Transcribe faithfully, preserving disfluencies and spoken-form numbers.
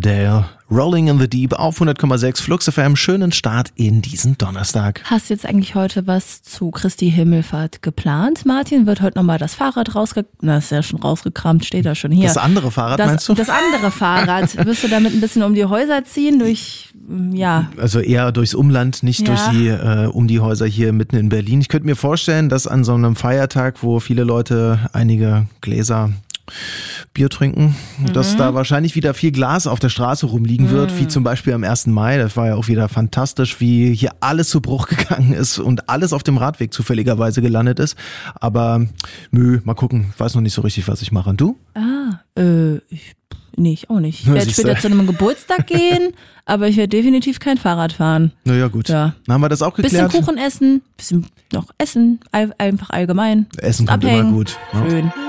Lauderdale. Rolling in the Deep auf hundert Komma sechs Flux F M. Schönen Start in diesen Donnerstag. Hast du jetzt eigentlich heute was zu Christi Himmelfahrt geplant? Martin wird heute nochmal das Fahrrad rausgekramt. Na, ist ja schon rausgekramt, steht da schon hier. Das andere Fahrrad das, meinst du? Das andere Fahrrad. Wirst du damit ein bisschen um die Häuser ziehen? Durch, ja. Also eher durchs Umland, nicht ja. durch die, äh, um die Häuser hier mitten in Berlin. Ich könnte mir vorstellen, dass an so einem Feiertag, wo viele Leute einige Gläser Bier trinken, mhm. dass da wahrscheinlich wieder viel Glas auf der Straße rumliegen wird, mhm. wie zum Beispiel am ersten Mai. Das war ja auch wieder fantastisch, wie hier alles zu Bruch gegangen ist und alles auf dem Radweg zufälligerweise gelandet ist. Aber nö, mal gucken, ich weiß noch nicht so richtig, was ich mache. Und du? Ah, äh, ich, nee, ich auch nicht. Ich Ja, werde später siehste. zu einem Geburtstag gehen, aber ich werde definitiv kein Fahrrad fahren. Naja, gut. Ja. Dann haben wir das auch geklärt. Bisschen Kuchen essen, bisschen noch essen, all, einfach allgemein. Essen kommt abhängen. immer gut. Ne? Schön.